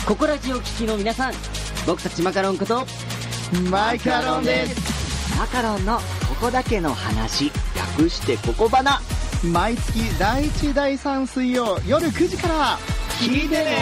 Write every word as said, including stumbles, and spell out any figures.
ココラジを聴きの皆さん、僕たちマカロンことマイカロンです。 マカロンのここだけの話、略してここばな。 毎月だいいちだいさん水曜夜くじから聞いてね。